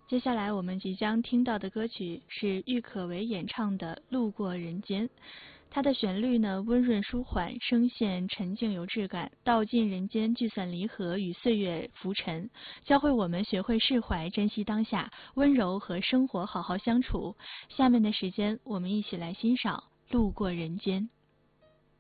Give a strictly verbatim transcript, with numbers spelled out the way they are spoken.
接下来我们即将听到的歌曲是郁可唯演唱的《路过人间》，它的旋律呢温润舒缓，声线沉静有质感，道尽人间聚散离合与岁月浮沉，教会我们学会释怀，珍惜当下，温柔和生活好好相处。下面的时间，我们一起来欣赏《路过人间》。